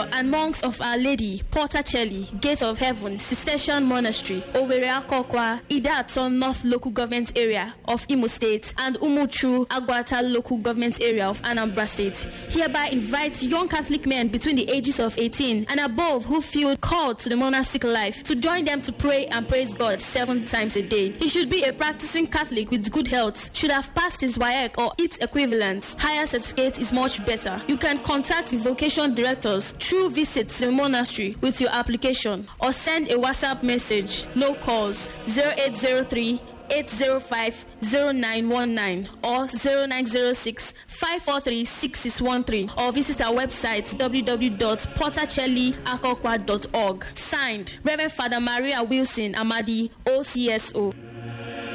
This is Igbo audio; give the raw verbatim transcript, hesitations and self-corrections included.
and monks of Our Lady, Portacelli, Gate of Heaven, Cistercian Monastery, Owerri Akokwa, Idaton North Local Government Area of Imo State, and Umuchu, Agwata Local Government Area of Anambra State hereby invites young Catholic men between the ages of eighteen and above who feel called to the monastic life to join them to pray and praise God seven times a day. He should be a practicing Catholic with good health, should have passed his W A E C or its equivalent. Higher certificate is much better. You can contact the vocation directors through visits to the monastery with your application or send a WhatsApp message. No calls zero eight zero three, eight zero five, zero nine one nine or zero nine zero six, five four three, six six one three or visit our website w w w dot portacelli akokwa dot org. Signed, Reverend Father Maria Wilson Amadi, O C S O.